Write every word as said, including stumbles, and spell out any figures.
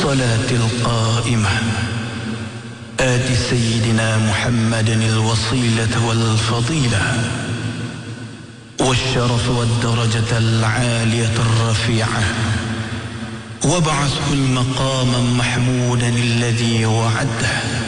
الصلاة القائمة آت سيدنا محمد الوصيلة والفضيلة والشرف والدرجة العالية الرفيعة وابعثه المقام محمودا الذي وعده